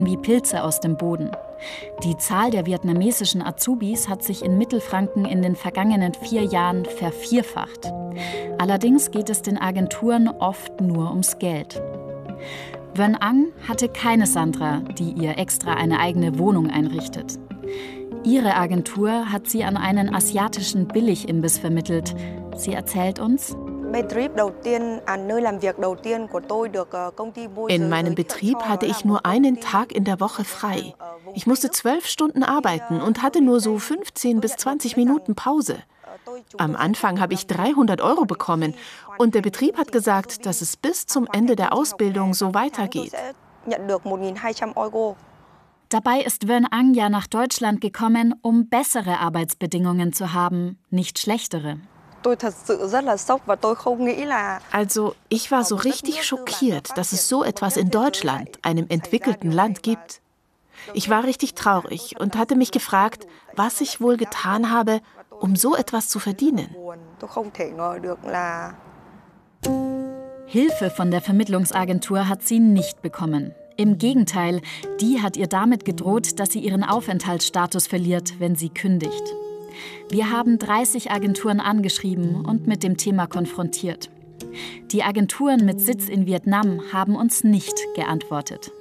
wie Pilze aus dem Boden. Die Zahl der vietnamesischen Azubis hat sich in Mittelfranken in den vergangenen 4 Jahren vervierfacht. Allerdings geht es den Agenturen oft nur ums Geld. Wen Ang hatte keine Sandra, die ihr extra eine eigene Wohnung einrichtet. Ihre Agentur hat sie an einen asiatischen Billigimbiss vermittelt. Sie erzählt uns: In meinem Betrieb hatte ich nur einen Tag in der Woche frei. Ich musste 12 Stunden arbeiten und hatte nur so 15 bis 20 Minuten Pause. Am Anfang habe ich 300 € bekommen und der Betrieb hat gesagt, dass es bis zum Ende der Ausbildung so weitergeht. Dabei ist Wen Ang ja nach Deutschland gekommen, um bessere Arbeitsbedingungen zu haben, nicht schlechtere. Also, ich war so richtig schockiert, dass es so etwas in Deutschland, einem entwickelten Land, gibt. Ich war richtig traurig und hatte mich gefragt, was ich wohl getan habe, um so etwas zu verdienen. Hilfe von der Vermittlungsagentur hat sie nicht bekommen. Im Gegenteil, die hat ihr damit gedroht, dass sie ihren Aufenthaltsstatus verliert, wenn sie kündigt. Wir haben 30 Agenturen angeschrieben und mit dem Thema konfrontiert. Die Agenturen mit Sitz in Vietnam haben uns nicht geantwortet.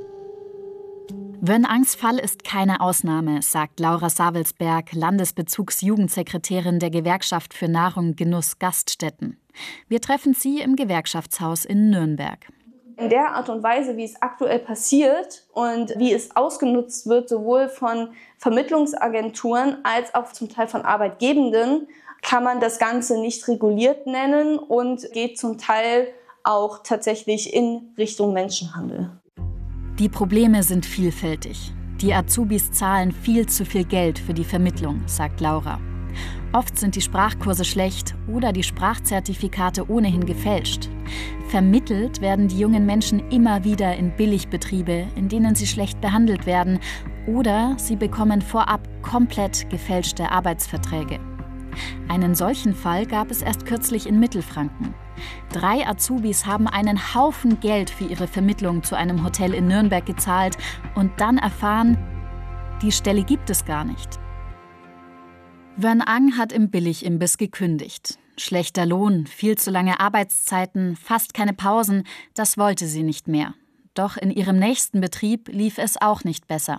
Wen Angs Fall ist keine Ausnahme, sagt Laura Savelsberg, Landesbezugsjugendsekretärin der Gewerkschaft für Nahrung, Genuss, Gaststätten. Wir treffen sie im Gewerkschaftshaus in Nürnberg. In der Art und Weise, wie es aktuell passiert und wie es ausgenutzt wird, sowohl von Vermittlungsagenturen als auch zum Teil von Arbeitgebenden, kann man das Ganze nicht reguliert nennen und geht zum Teil auch tatsächlich in Richtung Menschenhandel. Die Probleme sind vielfältig. Die Azubis zahlen viel zu viel Geld für die Vermittlung, sagt Laura. Oft sind die Sprachkurse schlecht oder die Sprachzertifikate ohnehin gefälscht. Vermittelt werden die jungen Menschen immer wieder in Billigbetriebe, in denen sie schlecht behandelt werden, oder sie bekommen vorab komplett gefälschte Arbeitsverträge. Einen solchen Fall gab es erst kürzlich in Mittelfranken. 3 Azubis haben einen Haufen Geld für ihre Vermittlung zu einem Hotel in Nürnberg gezahlt und dann erfahren, die Stelle gibt es gar nicht. Wen Ang hat im Billigimbiss gekündigt. Schlechter Lohn, viel zu lange Arbeitszeiten, fast keine Pausen, das wollte sie nicht mehr. Doch in ihrem nächsten Betrieb lief es auch nicht besser.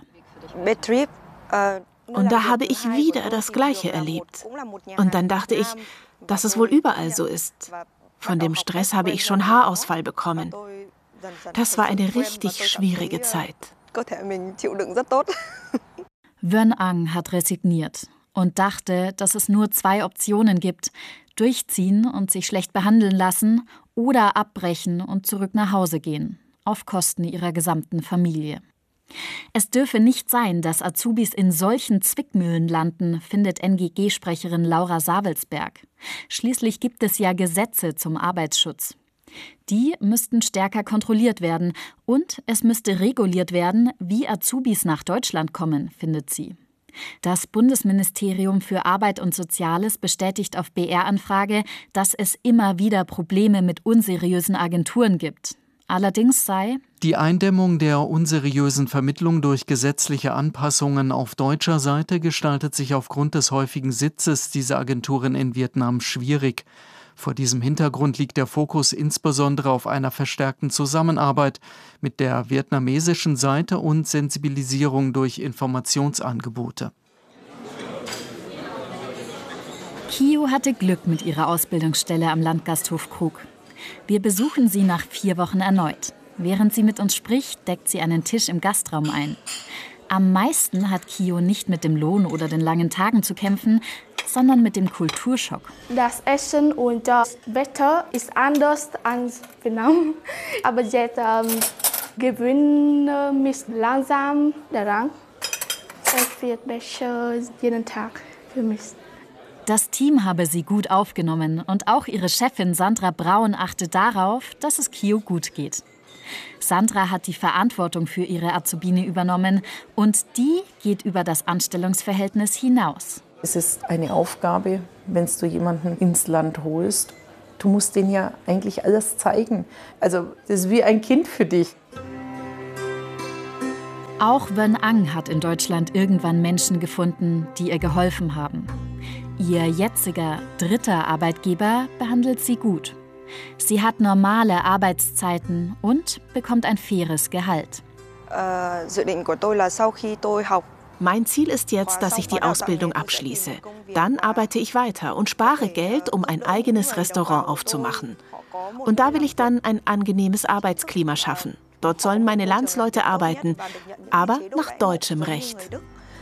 Und da habe ich wieder das Gleiche erlebt. Und dann dachte ich, dass es wohl überall so ist. Von dem Stress habe ich schon Haarausfall bekommen. Das war eine richtig schwierige Zeit. Wen Ang hat resigniert und dachte, dass es nur 2 Optionen gibt: durchziehen und sich schlecht behandeln lassen oder abbrechen und zurück nach Hause gehen, auf Kosten ihrer gesamten Familie. Es dürfe nicht sein, dass Azubis in solchen Zwickmühlen landen, findet NGG-Sprecherin Laura Savelsberg. Schließlich gibt es ja Gesetze zum Arbeitsschutz. Die müssten stärker kontrolliert werden und es müsste reguliert werden, wie Azubis nach Deutschland kommen, findet sie. Das Bundesministerium für Arbeit und Soziales bestätigt auf BR-Anfrage, dass es immer wieder Probleme mit unseriösen Agenturen gibt. Allerdings sei die Eindämmung der unseriösen Vermittlung durch gesetzliche Anpassungen auf deutscher Seite gestaltet sich aufgrund des häufigen Sitzes dieser Agenturen in Vietnam schwierig. Vor diesem Hintergrund liegt der Fokus insbesondere auf einer verstärkten Zusammenarbeit mit der vietnamesischen Seite und Sensibilisierung durch Informationsangebote. Kio hatte Glück mit ihrer Ausbildungsstelle am Landgasthof Krug. Wir besuchen sie nach 4 Wochen erneut. Während sie mit uns spricht, deckt sie einen Tisch im Gastraum ein. Am meisten hat Kio nicht mit dem Lohn oder den langen Tagen zu kämpfen, sondern mit dem Kulturschock. Das Essen und das Wetter ist anders als Vietnam. Aber jetzt gewöhne mich langsam daran. Es wird besser jeden Tag für mich. Das Team habe sie gut aufgenommen und auch ihre Chefin Sandra Braun achtet darauf, dass es Kio gut geht. Sandra hat die Verantwortung für ihre Azubine übernommen und die geht über das Anstellungsverhältnis hinaus. Es ist eine Aufgabe, wenn du jemanden ins Land holst. Du musst denen ja eigentlich alles zeigen. Also das ist wie ein Kind für dich. Auch Wen Ang hat in Deutschland irgendwann Menschen gefunden, die ihr geholfen haben. Ihr jetziger dritter Arbeitgeber behandelt sie gut. Sie hat normale Arbeitszeiten und bekommt ein faires Gehalt. Mein Ziel ist jetzt, dass ich die Ausbildung abschließe. Dann arbeite ich weiter und spare Geld, um ein eigenes Restaurant aufzumachen. Und da will ich dann ein angenehmes Arbeitsklima schaffen. Dort sollen meine Landsleute arbeiten, aber nach deutschem Recht.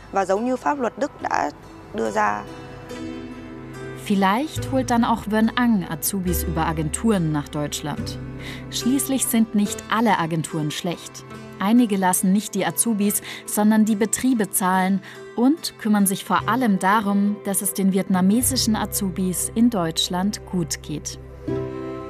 Vielleicht holt dann auch Wen Ang Azubis über Agenturen nach Deutschland. Schließlich sind nicht alle Agenturen schlecht. Einige lassen nicht die Azubis, sondern die Betriebe zahlen und kümmern sich vor allem darum, dass es den vietnamesischen Azubis in Deutschland gut geht.